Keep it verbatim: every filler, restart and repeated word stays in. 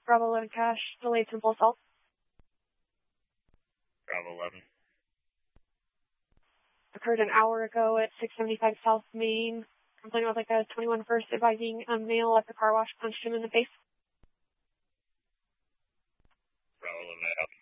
Bravo eleven cash, delayed simple assault. Bravo eleven. Occurred an hour ago at six seventy-five South Main. Complaint was like a twenty-one first advising a male at the car wash punched him in the face. Bravo eleven, may I help you?